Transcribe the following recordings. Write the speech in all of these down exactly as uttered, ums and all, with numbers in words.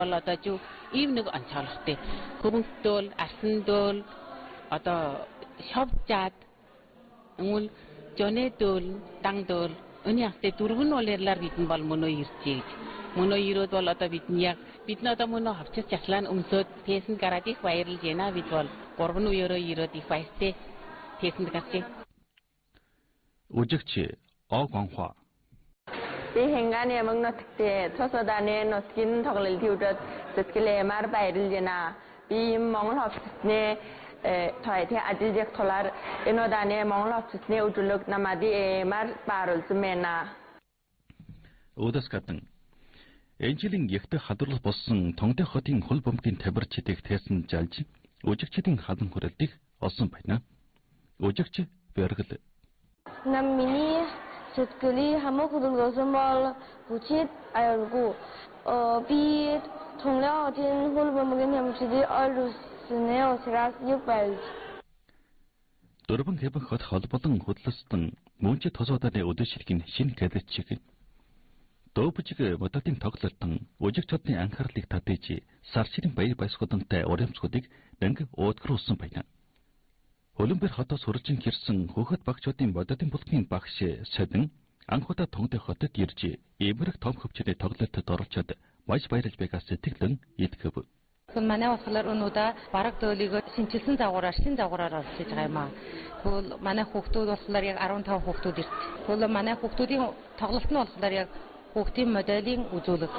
Одоо ч ийм нэг онцгойлолттой хөвөнгөдөөл, арсандөөл одоо шовжаад өнгөл жонэдөөл, дангдөөл өний хавтаа дөрвөн нь бол ярьлаар бидэн бол мөнөө ирчээ гэж. Мөнөө ирээд бол одоо бидний яг бид нь одоо мөнөө хавчиж яслаа өмсөд тэсэнд гараад их баярлж байна. Бид бол гурван үеөрөө ирээд их баяртай тэсэнд гарчээ. Үжигч Огонхва Би 행간에 먹노특대 초소단에 노스긴 тоглол төвдөд сэтгэлээ мар баярлж байна. Би Монгол хавцны тоyti ажиллаж тулаар энэ удааны Монгол хавцны өдрөлөг намади мар бааруулсан байна. Өдөс гадна энэ жилийн ягт хадварлах болсон Тонгтой хотын хөл бөмбөгийн тамирчдыг тээсэн жалж үжигчдийн халан хүрээлтийг олсон байна. Үжигч Бэргэл Нам миний сэтгэлийн хамаг хөдөлгөөсөн бол хүчит аюулгүй би Тонглогийн хөл бөмбөгийн тамирчдыг олуулснээ учраас юу байж Дөрвөн хэвэн хот холболон хөдлөстөн мөнчид тосоодааны өдөөшилгийн шинэ кадет шиг Дөөбжиг модатын тоглолтон үжигч хотны анхаарлыг татаж сар ширийн баяр баясгалантай урамсгуудыг данг уудгаруулсан байна. Хөлбөмбөр хотоос хуржин гэрсэн хөөхөт багчуудын модатын бултгийн багш Содон анхудаа Тонгтой хотод ирж эмэрэг том хөвчний тоглолтод оролцоод маш баярлж байгаа сэтгэлэн итгэв. Манай болохоор өнөөдөр бараг дөөлийг шинжилсэн загвараар шин загвараар олж байгаа юм аа. Тэгвэл манай хүүхдүүд болохоор яг арван таван хүүхдүүд ирсэн. Тэгвэл манай хүүхдүүдийн тоглолт нь болохоор яг хүүхдийн моделийн үзүүлэг.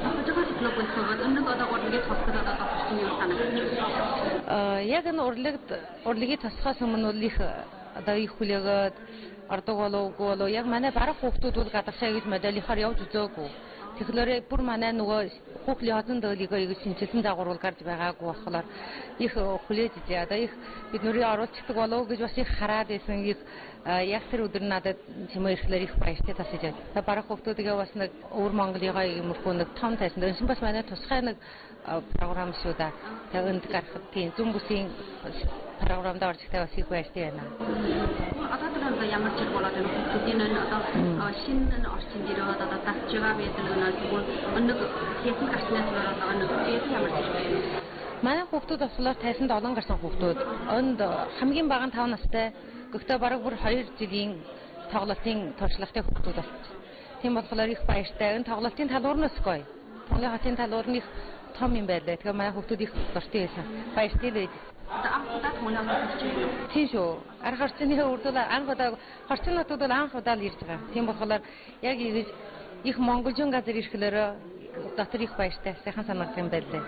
Яг энэ урлагт урлагийн тосгоос өмнө бол их одоо их хүлээгээд ордог болоогүй болоо яг манай бараг хүүхдүүд бол гадагшаа гэж моделийнхаар явж үзээгүй. Тэгэхээр бүр манай нөгөө хүүхлийн хозон дөөлийг яг шинжилсэн загвар гарч байгаагүй болохоор их хүлээж ижээ. Одоо их бид нүрийн оруулцдаг болов гэж бас их хараад байсан. Их яг тэр өдөр надад чимээ ирэхлээр их баяртай тасаж байна. Та бараг хүүхдүүдгээ бас нэг өвөр Монголынхаа юмрхүү нэг том тайсан. Энэ бас манай тусгай нэг програм шүү да. Тэгэнд гарахад тийм зүн бүсийн програмд орж ихтэй бас их баяртай байна. Одоо тэр ямар ч болоод энэ хүүхдийн одоо шинэ орчин дээрээ одоо дагж байгаа байдаг нь тэгвэл өнөг хэсэг гарснаас болоод нэг ямар ч байна. Манай хүүхдүүд болохоор тайсанд олон гарсан хүүхдүүд. Онд хамгийн бага нь таван настай. Гэхдээ бараг бүр хоёр жилийн тоглолтын туршлагатай хүүхдүүд болсон. Тийм болохоор их баяртай. Энэ тоглолтын талбар нь өсгөө. Тоглолтын хатын талбар нь их том юм байлаа. Тэгэхээр манай хүүхдүүд их дуртай байсан. Баяртай байж. Анхудаа тоглоом хийж байна. Тийм шүү. Арга харцны үрдэл анхудаа харцнуудад бол анх удаа л ирж байгаа. Тийм болохоор яг ингэж их монголжин газар ирэхлээр дотор их баяртай. Сайхан санагдсан юм байлаа.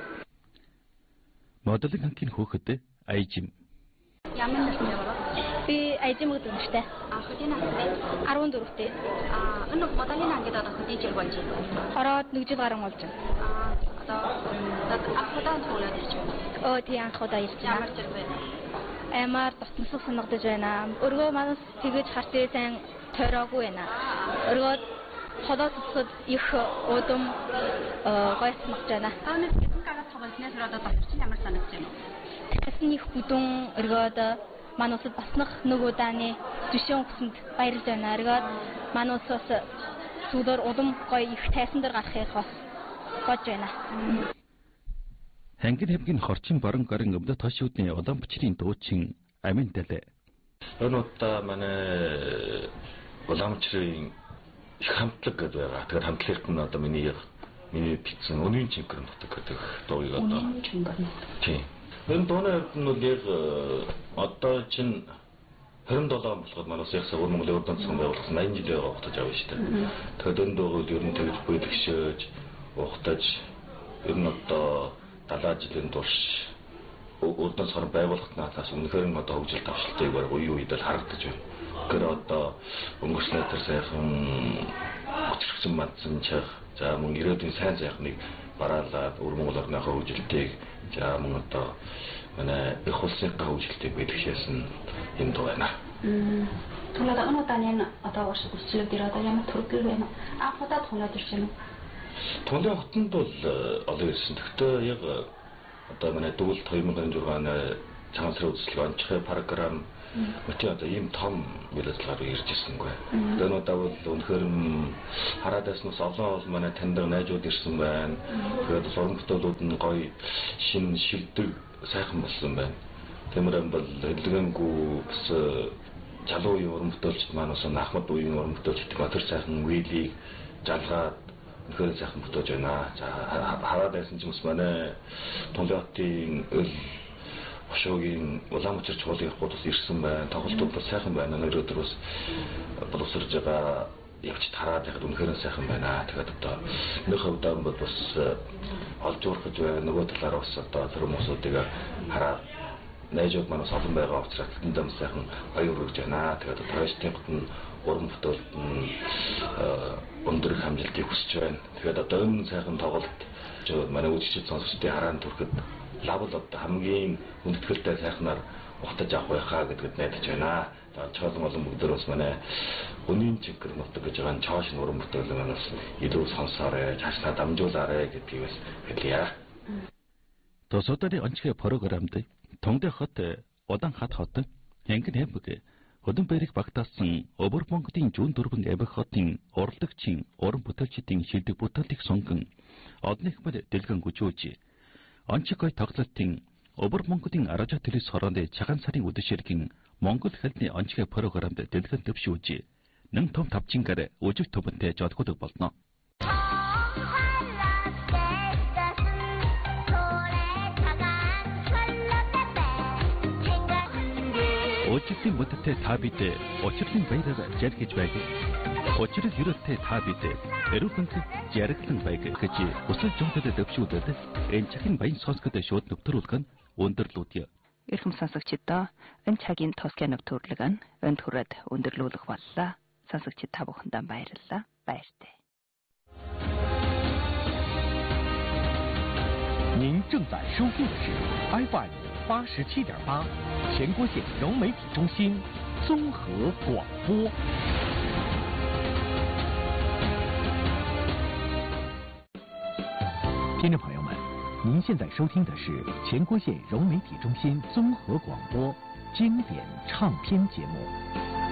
Моделинг ангийн хөөхөд Айжим. Ямар насны болоо? Би Айжим гэдэг нэртэй. А хөдийн настай? арван дөрөвтэй. А энэ моделинг ангид одоо хөдийн жил болж байна. Ороод нэг жил гарсан болж байна. А одоо анхудаа тоглоод ирж байна. Оо тий анхудаа ирж байна. Ямар зэрэг байна? Амар дотносох санагдаж байна. Өргөө манас тэгэж хартээ сайн тойроогүй байна. Өргөө холоо цэцэд их удам гойц магж байна. Аа нэг хэдэн гараа тоглоснээс одоо дотор чинь ямар санагдаж байна вэ? Тэсний их бүдүүн өргөөд манусад баснах нөгөө дааны дэшэн өгсөнд баярлж байна. Өргөөд манусаас сүдэр удам гоё их тайсан дээр гарахыг бас гож байна. Хангин хэвгийн хорчин баран гарын өвдө тошуудны улаан бичрийн дуучин Амин Дэлэ. Энэ удаа манай улаан бичрийн их хамтлаг гэдэг байгаа. Тэгэхээр хамтлагт нь одоо миний миний бичсэн өнийн чимкэр нутаг гэдэг дуугийг одоо өнийн чимкэр тийм. Энэ дууны нь яг одоо чинь хорин долоо болоход манайс яг сар Монголын урд онцгой байгуулсан аян жилээр ухтаж авна шүү дээ. Тэгэхээр энэ дууг ер нь тэгж бүлэгшөөж ухтаж ер нь одоо далаа жилийн турш урд онцгой байгуулахад наадаас үнэхээр нь одоо хөгжил тавшилтыг баг үе үедээ харагдаж байна. Тэгэхээр одоо өнгөрснөө тэр сайхан өчрөгсөн мандсан чих за мөн ирээдүйн сайн сайхныг бараалаад өвөр Монгол орныхоо хөгжилтийг за мөн одоо манай их улсын хөгжилтийг бэлгшээсэн юм дуу байна. Тэгвэл одоо өнөөдөр одоо үргэлжлүүлээд ирээ одоо ямар төрөл байна? Анх удаа тоглоод ирж байна уу? Тулын хотод бол олон ирсэн. Гэхдээ яг одоо манай дүүлт хоёр мянган и шесть оны 장스러운 원칙의 파라그램 어떻게 하다 임 톰 밀어서라고 이르지는 거야. 그러나 또 오늘은 하라데스는 서서만에 텐더 내줘 드신 반 그래도 소름부터 돋는 거의 신 실들 사람 무슨 반 때문에 뭐 들은 그서 자로 요름부터 많아서 나хмад 우유 요름부터 지금 더 사람 위리 잘가 그런 사람부터 전화 자 하라데스는 좀 만에 동작팅 호쇼긴 올라무쳐 저기 고도스 ирсэн байна. тоглолтууд сайхан байна. өнөөдөр бас продюсер жагаа явж тараад яхад үнэхээр сайхан байна. Тэгээд одоо нэг хөвдөө бол бас олж урах гэж байна. Нөгөө талаараа бас одоо хүмүүсүүдийг хараад найзууд манаас олон байгаа учраас тэндээ сайхан баяр хүргэж байна. Тэгээд проектынхад нь уран бүтээлд нь өндөр хамжилтыг хүсэж байна. Тэгээд одоо энэ сайхан тоглолт манай үзэгчид сонсогчдын хараанд түрэхэд лавл одоо хамгийн хүндэтгэлтэй сайхнаар ухтаж авах байхаа гэдэгт найдаж байна. За чоолон олон бүгдөөс манай өнийн чигэр нутаг гэж байгаа чоош нуран бүтээл манаас илүү сонсоорой, цаашдаа дамжуулаарай гэдгийг бас хэлье. 도서들의 언치의 프로그램들 동대 хот удаан хат хот ангин хэмбэг хөдөн бэрэг багтаасан өвөр Монголын зүүн дөрвөн эбэг хотын урлагчийн уран бүтээлчдийн шилдэг бүтээлийг сонгон одных мөр дэлгэн гүжөөж ончгой тоглолтын өвөр Монголын аража телевиз хорооны цагаан сарын үдэшэргийн Монгол хэлний онцгой програмд дэлгэн төвшүүлж нэн том тавчингаар өжиг төвөнтэй жолгодог болно. өжигтийн бүтэтэй та бид очирлын баяраар жаргиж байдаг. Очирл юрэлтэй та бид эрүүхэн жаргалан байг гэж өсөл жонтой төвшүүлээд энэ цагийн баян сонсгод шууд нөтрүүлэх нь өндөрлүүдье. Эрхэм сонсогчдоо энэ цагийн тоскын нөтрүүлэг нь өнд хүрээд өндөрлүүлэх боллоо. Сонсогчид та бүхэндээ баярлалаа. Баяртай. 您正在收听的是 F M 八十七点八，前郭县融媒体中心综合广播。听众朋友们，您现在收听的是前郭县融媒体中心综合广播经典唱片节目。